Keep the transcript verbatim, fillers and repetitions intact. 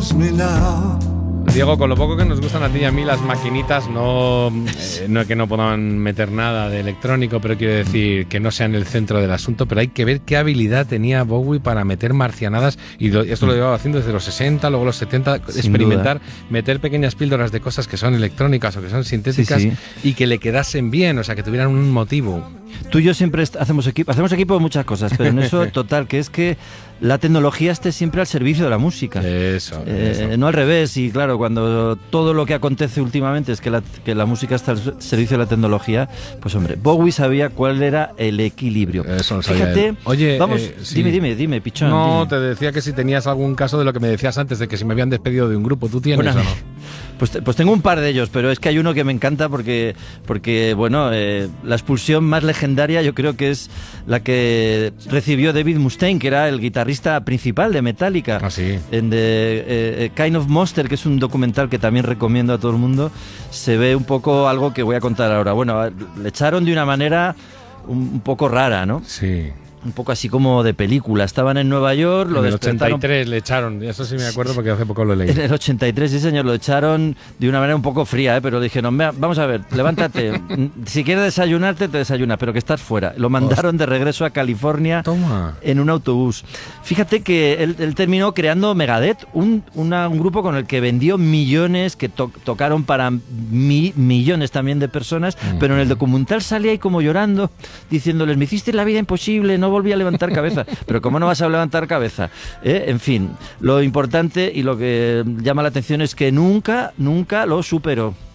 Diego, con lo poco que nos gustan a ti y a mí las maquinitas, no, eh, no es que no puedan meter nada de electrónico, pero quiero decir que no sean el centro del asunto, pero hay que ver qué habilidad tenía Bowie para meter marcianadas, y lo, esto lo llevaba haciendo desde los sesenta, luego los setenta, sin experimentar, duda. Meter pequeñas píldoras de cosas que son electrónicas o que son sintéticas, sí, sí. y que le quedasen bien, o sea, que tuvieran un motivo. Tú y yo siempre hacemos equipo, hacemos equipo de muchas cosas, pero en eso total, que es que la tecnología esté siempre al servicio de la música. Eso, eh, eso. No al revés, y claro, cuando todo lo que acontece últimamente es que la, que la música está al servicio de la tecnología, pues hombre, Bowie sabía cuál era el equilibrio. Eso no sabía. Fíjate, Oye, vamos, eh, sí. dime, dime, dime, pichón. No, dime. te decía que si tenías algún caso de lo que me decías antes, de que si me habían despedido de un grupo, ¿tú tienes bueno, o no? Pues, pues tengo un par de ellos, pero es que hay uno que me encanta porque, porque bueno, eh, la expulsión más legendaria yo creo que es la que recibió David Mustaine, que era el guitarrista principal de Metallica. Ah, sí. En The eh, Kind of Monster, que es un documental que también recomiendo a todo el mundo, se ve un poco algo que voy a contar ahora. Bueno, le echaron de una manera un, un poco rara, ¿no? Sí. Un poco así como de película. Estaban en Nueva York, lo en el despertaron... ochenta y tres le echaron, eso sí me acuerdo porque hace poco lo leí. En el ochenta y tres, sí señor, lo echaron de una manera un poco fría, ¿eh? Pero dijeron, vamos a ver, levántate, si quieres desayunarte, te desayunas, pero que estás fuera. Lo mandaron de regreso a California. Toma. En un autobús. Fíjate que él, él terminó creando Megadeth, un, una, un grupo con el que vendió millones, que to, tocaron para mi, millones también de personas, mm. pero en el documental salía ahí como llorando, diciéndoles, me hiciste la vida imposible, no volví a levantar cabeza. Pero ¿cómo no vas a levantar cabeza? ¿Eh? En fin, lo importante y lo que llama la atención es que nunca, nunca lo superó.